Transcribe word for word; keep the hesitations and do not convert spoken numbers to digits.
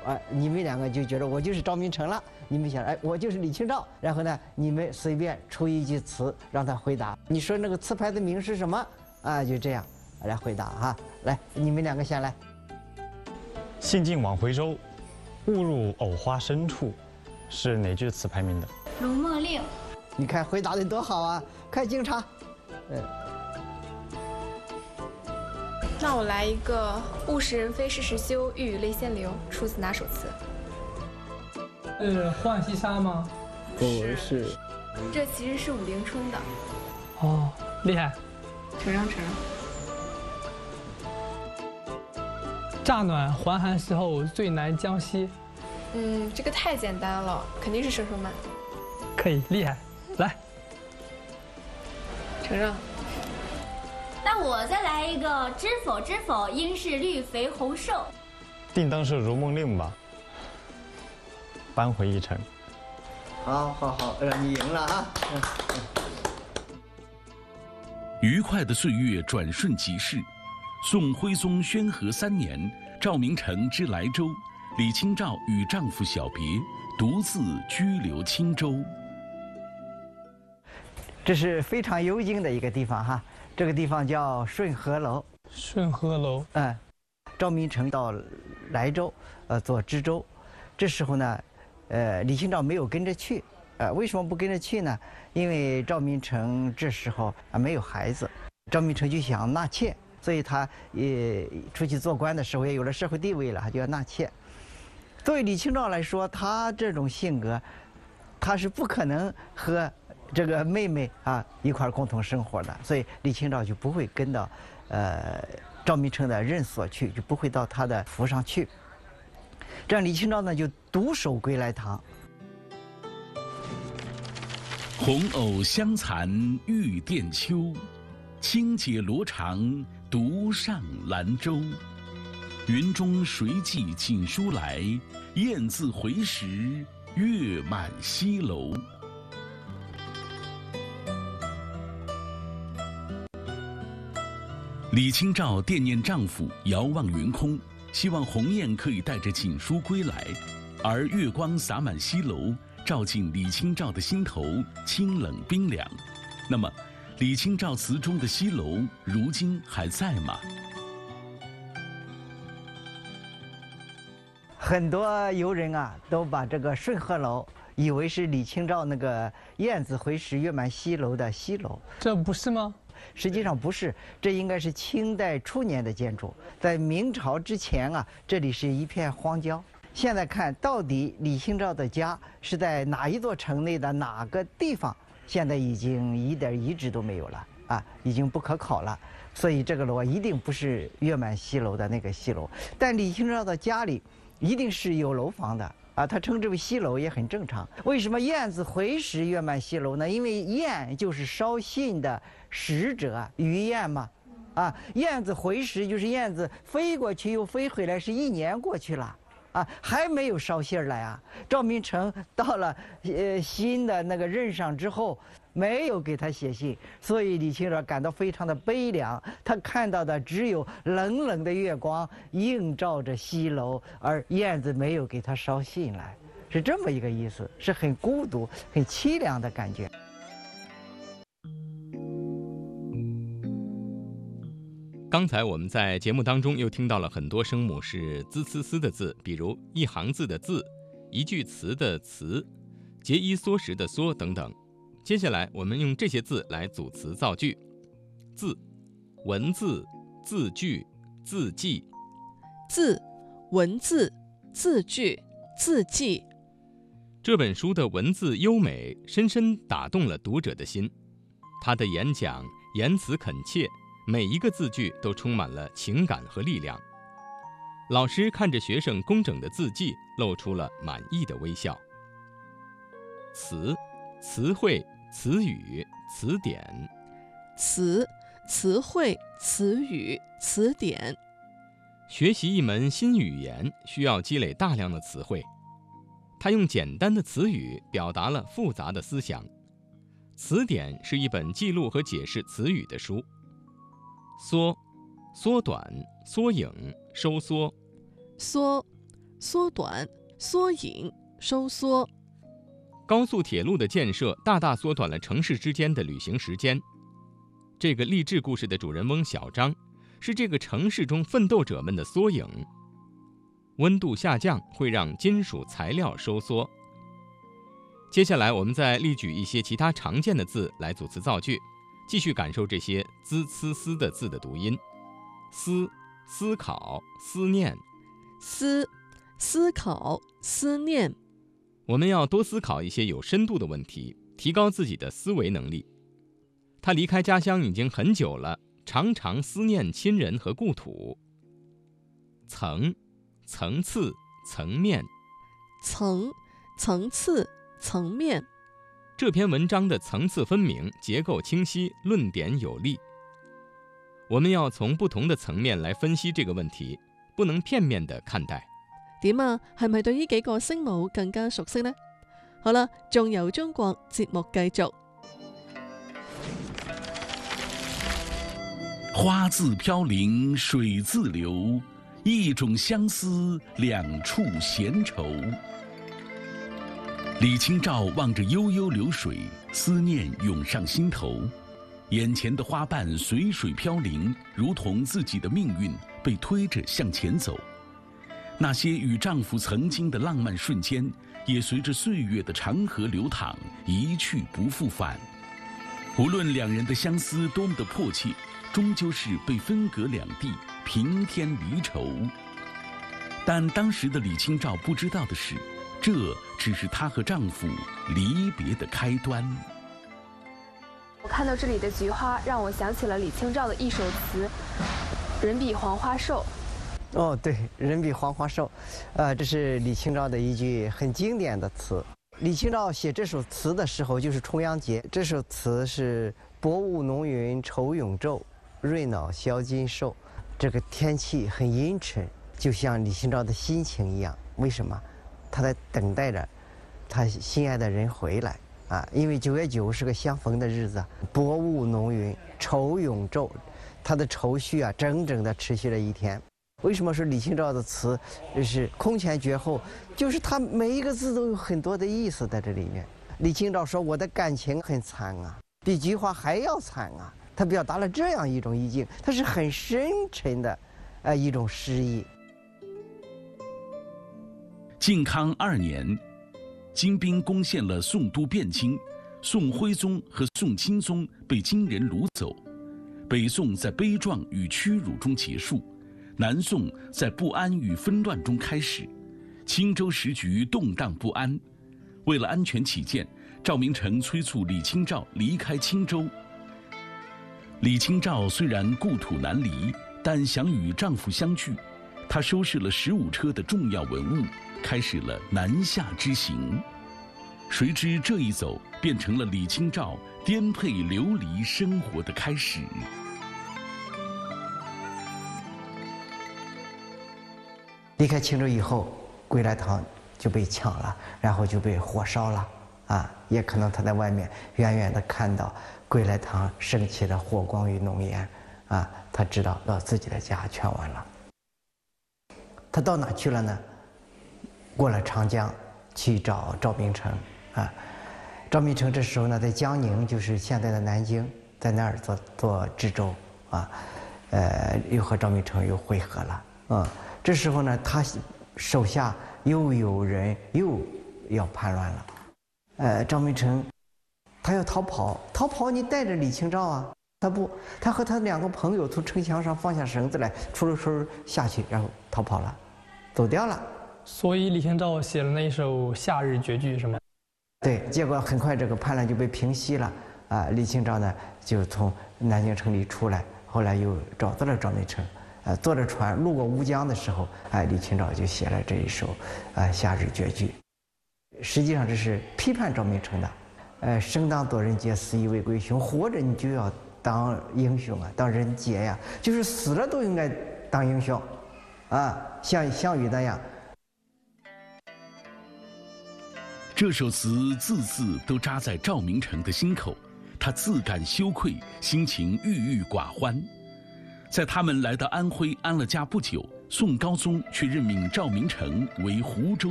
哎，你们两个就觉得我就是赵明诚了，你们想，哎，我就是李清照，然后呢，你们随便出一句词让他回答。你说那个词牌的名是什么？啊，就这样来回答哈。来，你们两个先来。 兴尽晚回舟，误入藕花深处，是哪句词牌名的？ 如梦令。 你看回答的多好啊！快敬茶。呃， 那我来一个“物是人非事事休，欲语泪先流”，出自哪首词？ 是《浣溪沙》吗？ 不是， 这其实是武陵春的。 哦，厉害！ 承让承让。 乍暖还寒时候，最难将息。 嗯，这个太简单了，肯定是佘生曼。 可以，厉害，来。 承让。 那我再来一个“知否知否，应是绿肥红瘦”。 定当是《如梦令》吧。扳回一城。 好，好，好，让你赢了啊！嗯嗯、 愉快的岁月转瞬即逝。宋徽宗宣和三年，赵明诚之莱州，李清照与丈夫小别，独自居留青州。 这是非常幽静的一个地方哈，这个地方叫顺和楼。 顺和楼。 嗯，赵明诚到莱州，呃，做知州，这时候呢，呃，李清照没有跟着去，呃，为什么不跟着去呢？因为赵明诚这时候啊没有孩子，赵明诚就想纳妾。所以他也出去做官的时候也有了社会地位了，他就要纳妾。作为李清照来说，他这种性格，他是不可能和这个妹妹啊一块共同生活的，所以李清照就不会跟到呃赵明诚的任所去，就不会到他的府上去。这样李清照呢就独守归来堂。 红藕香残玉簟秋，轻解罗裳独上兰舟。云中谁寄锦书来？雁字回时，月满西楼。李清照惦念丈夫，遥望云空，希望鸿雁可以带着锦书归来，而月光洒满西楼，照进李清照的心头，清冷冰凉。那么，李清照词中的西楼，如今还在吗？ 很多游人啊，都把这个顺和楼以为是李清照那个“雁字回时，月满西楼”的西楼， 这不是吗？ 实际上不是，这应该是清代初年的建筑。在明朝之前啊，这里是一片荒郊。现在看到底李清照的家是在哪一座城内的哪个地方？现在已经一点遗址都没有了啊，已经不可考了。所以这个楼啊，一定不是月满西楼的那个西楼。但李清照的家里一定是有楼房的啊，他称之为西楼也很正常。为什么雁字回时，月满西楼呢？因为雁就是捎信的使者，鱼雁嘛，啊，雁字回时就是雁字飞过去又飞回来，是一年过去了。啊，还没有捎信儿来啊！赵明诚到了呃新的那个任上之后，没有给他写信，所以李清照感到非常的悲凉。他看到的只有冷冷的月光映照着西楼，而燕子没有给他捎信来，是这么一个意思，是很孤独、很凄凉的感觉。 刚才我们在节目当中又听到了很多声母是滋呲呲的字，比如一行字的字、一句词的词、节衣缩食的缩等等。接下来我们用这些字来组词造句。字，文字、字句、字迹。 字，文字、字句、字迹。 这本书的文字优美，深深打动了读者的心。他的演讲言辞恳切，每一个字句都充满了情感和力量。老师看着学生工整的字迹，露出了满意的微笑。词，词汇、词语、词典。 词，词汇、词语、词典。 学习一门新语言需要积累大量的词汇，他用简单的词语表达了复杂的思想。词典是一本记录和解释词语的书。缩，缩短、缩影、收缩。 缩， 缩短、缩影、收缩。 高速铁路的建设大大缩短了城市之间的旅行时间。这个励志故事的主人翁小张，是这个城市中奋斗者们的缩影。温度下降会让金属材料收缩。接下来我们再例举一些其他常见的字来组词造句，继续感受这些滋呲丝的字的读音。思、思考、思念。 思、思考、思念。 我们要多思考一些有深度的问题，提高自己的思维能力。他离开家乡已经很久了，常常思念亲人和故土。层、层次、层面。 层、层次、层面。 这篇文章的层次分明，结構清晰，论点有力。我們要從不同的層面來分析這個問題，不能片面地看待。 點啊？係咪對呢幾個聲母更加熟悉呢？好啦，仲由中國節目繼續。 花自飄零水自流，一種相思兩處閒愁。李清照望着悠悠流水，思念湧上心頭。眼前的花瓣隨水飄零，如同自己的命運被推着向前走。那些與丈夫曾經的浪漫瞬間，也隨着歲月的長河流淌，一去不復返。無論兩人的相思多麼的迫切，終究是被分隔兩地，平添離愁。但當時的李清照不知道的是，這只是她和丈夫離別的開端。 我看到這裡的菊花，讓我想起了李清照的一首詞《人比黃花瘦》。 哦，對，人比黃花瘦，呃，這是李清照的一句很經典的詞。李清照寫這首詞的時候就是重陽節，這首詞是薄霧濃雲愁永晝，瑞腦銷金獸。這個天氣很陰沉，就像李清照的心情一樣。為什麼？她在等待着她心愛的人回來啊！因為九月九是個相逢的日子，薄霧濃雲愁永晝，她的愁緒啊，整整的持續了一天。為什麼說李清照的詞是空前絕後？就是他每一個字都有很多的意思在這裡面。李清照說：“我的感情很慘啊，比菊花還要慘啊。”他表達了這樣一種意境，它是很深沉的，呃，一種詩意。 靖康二年，金兵攻陷了宋都汴京，宋徽宗和宋钦宗被金人掳走，北宋在悲壯與屈辱中結束。南宋在不安與紛亂中開始，青州時局動盪不安。為了安全起見，趙明誠催促李清照離開青州。李清照雖然故土難離，但想與丈夫相聚。她收拾了十五車的重要文物，開始了南下之行。誰知這一走，變成了李清照顛沛流離生活的開始。 離開青州以後，歸來堂就被搶了，然後就被火燒了。啊，也可能他在外面遠遠地看到歸來堂升起的火光與濃煙，啊，他知道到自己的家全完了。他到哪去了呢？過了長江去找趙明誠。啊，趙明誠這時候呢，在江寧，就是現在的南京，在那兒做做知州。啊，呃，又和趙明誠又會合了。嗯。這時候呢，他手下又有人又要叛亂了。呃，趙明誠，他要逃跑，逃跑你帶着李清照啊？他不，他和他兩個朋友從城牆上放下繩子來，出了手下去，然後逃跑了，走掉了。 所以李清照寫了那一首《夏日絕句》，是嗎？ 對，結果很快這個叛亂就被平息了。啊，李清照呢就從南京城裡出來，後來又找到了趙明誠。呃，坐着船路過烏江的時候，哎，李清照就寫了這一首，呃，《夏日絕句》。實際上這是批判趙明誠的，呃，生當作人傑，死亦為歸雄。活着你就要當英雄啊，當人傑呀，就是死了都應該當英雄，啊，像項羽那樣。 這首詞字字都扎在趙明誠的心口，他自感羞愧，心情鬱鬱寡歡。在他們來到安徽安了家不久， 宋高宗却任命赵明诚为湖州